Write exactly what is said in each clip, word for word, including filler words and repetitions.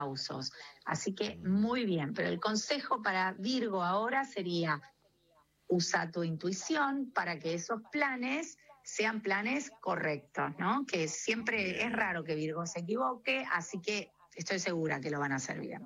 aplausos. Así que muy bien, pero el consejo para Virgo ahora sería: usa tu intuición para que esos planes sean planes correctos, ¿no? Que siempre Bien. es raro que Virgo se equivoque, así que estoy segura que lo van a hacer bien.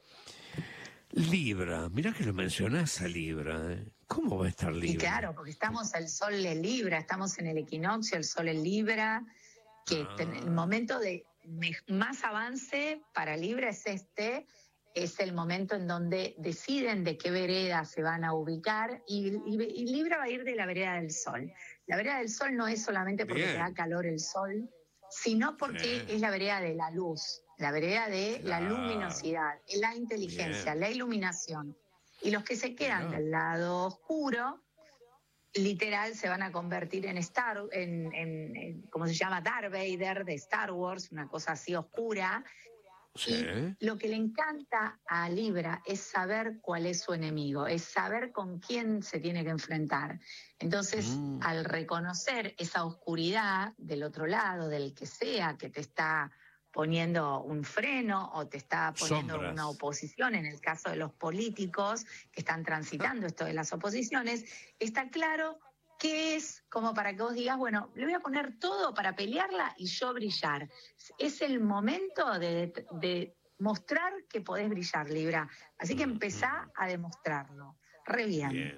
Libra, mirá que lo mencionás a Libra, ¿eh? ¿Cómo va a estar Libra? Y claro, porque estamos, el sol en Libra, estamos en el equinoccio, el sol en Libra, que Ah. ten, el momento de más avance para Libra es este, es el momento en donde deciden de qué vereda se van a ubicar, y, y, y Libra va a ir de la vereda del sol. La vereda del sol no es solamente porque Bien. te da calor el sol, sino porque Sí. es la vereda de la luz, la vereda de Claro. la luminosidad, la inteligencia, Bien. la iluminación. Y los que se quedan Mirá. del lado oscuro, literal, se van a convertir en Star, en, en, en ¿cómo se llama? Darth Vader de Star Wars, una cosa así oscura. Sí. Y lo que le encanta a Libra es saber cuál es su enemigo, es saber con quién se tiene que enfrentar. Entonces, Mm. al reconocer esa oscuridad del otro lado, del que sea que te está poniendo un freno o te está poniendo Sombras. una oposición, en el caso de los políticos que están transitando esto de las oposiciones, está claro que es como para que vos digas, bueno, le voy a poner todo para pelearla y yo brillar. Es el momento de, de mostrar que podés brillar, Libra. Así que empezá a demostrarlo. Re bien. Bien.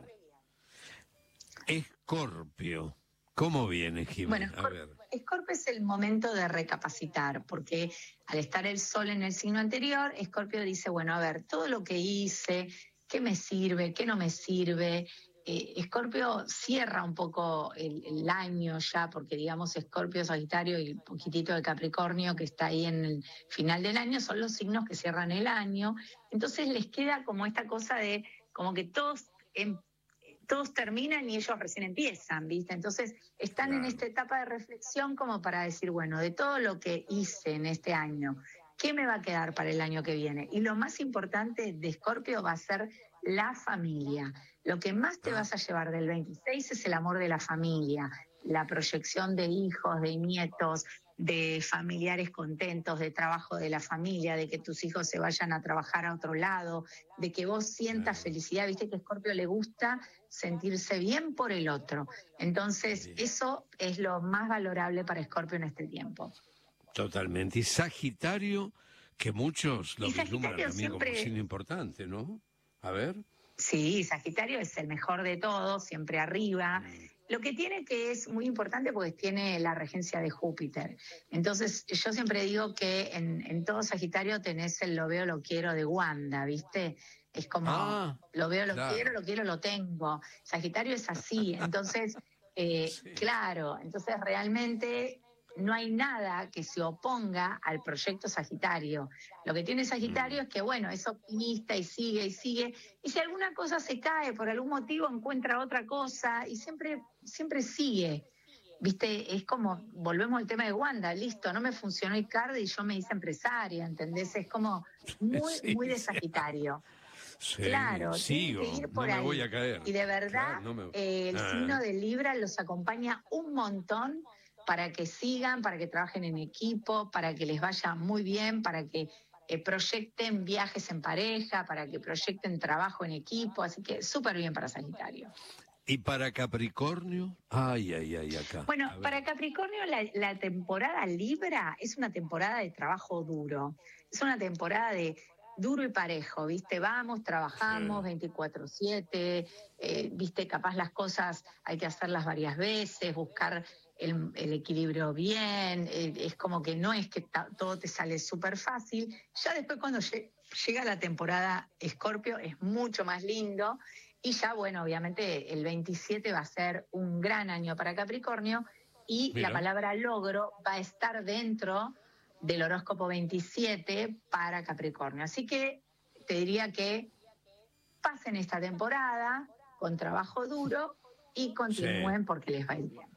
Escorpio. ¿Cómo viene, Jimena? Bueno, A ver. Escorpio es el momento de recapacitar, porque al estar el sol en el signo anterior, Escorpio dice, bueno, a ver, todo lo que hice, ¿qué me sirve, qué no me sirve? Eh, Escorpio cierra un poco el, el año ya, porque digamos Escorpio, Sagitario y un poquitito de Capricornio, que está ahí en el final del año, son los signos que cierran el año. Entonces les queda como esta cosa de, como que todos... En, todos terminan y ellos recién empiezan, ¿viste? Entonces están Claro. en esta etapa de reflexión como para decir, bueno, de todo lo que hice en este año, ¿qué me va a quedar para el año que viene? Y lo más importante de Escorpio va a ser la familia. Lo que más te Ah. vas a llevar del veintiséis es el amor de la familia, la proyección de hijos, de nietos, de familiares contentos, de trabajo de la familia, de que tus hijos se vayan a trabajar a otro lado, de que vos sientas Claro. felicidad. Viste que a Escorpio le gusta sentirse bien por el otro. Entonces, Bien. eso es lo más valorable para Escorpio en este tiempo. Totalmente. Y Sagitario, que muchos lo Y vislumbran Sagitario también como siempre... signo importante, ¿no? A ver. Sí, Sagitario es el mejor de todos, siempre arriba. Mm. Lo que tiene que es muy importante porque tiene la regencia de Júpiter. Entonces, yo siempre digo que en, en todo Sagitario tenés el lo veo, lo quiero de Wanda, ¿viste? Es como, Ah, lo veo, lo claro. quiero, lo quiero, lo tengo. Sagitario es así. Entonces, eh, Sí. claro, entonces realmente no hay nada que se oponga al proyecto Sagitario. Lo que tiene Sagitario Mm. es que, bueno, es optimista y sigue y sigue. Y si alguna cosa se cae por algún motivo, encuentra otra cosa y siempre, siempre sigue. Viste, es como, volvemos al tema de Wanda, listo, no me funcionó Icardi y yo me hice empresaria, ¿entendés? Es como muy, Sí, muy de sí. Sagitario. Sí, Claro, tienen que sigo, ir no por me voy ahí. a caer. Y de verdad, Claro, no me... eh, el Ah. signo de Libra los acompaña un montón para que sigan, para que trabajen en equipo, para que les vaya muy bien, para que eh, proyecten viajes en pareja, para que proyecten trabajo en equipo, así que súper bien para Sagitario. ¿Y para Capricornio? Ay, ay, ay, acá. Bueno, A ver. para Capricornio la, la temporada Libra es una temporada de trabajo duro, es una temporada de duro y parejo, ¿viste? Vamos, trabajamos Sí. veinticuatro siete, eh, ¿viste? Capaz las cosas hay que hacerlas varias veces, buscar el, el equilibrio bien, eh, es como que no es que ta, todo te sale súper fácil. Ya después cuando lleg- llega la temporada Escorpio es mucho más lindo. Y ya, bueno, obviamente el veintisiete va a ser un gran año para Capricornio y Mira. la palabra logro va a estar dentro del horóscopo veintisiete para Capricornio. Así que te diría que pasen esta temporada con trabajo duro y continúen Sí. porque les va a ir bien.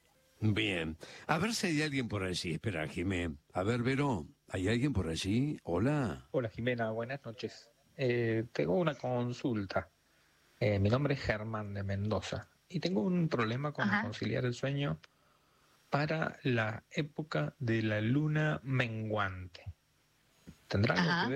Bien. A ver si hay alguien por allí. Espera, Jimé. A ver, Vero, ¿hay alguien por allí? Hola. Hola Jimena, buenas noches. Eh, tengo una consulta. Eh, mi nombre es Germán de Mendoza y tengo un problema con Ajá. conciliar el sueño para la época de la luna menguante. ¿Tendrá algo Ajá. que ver?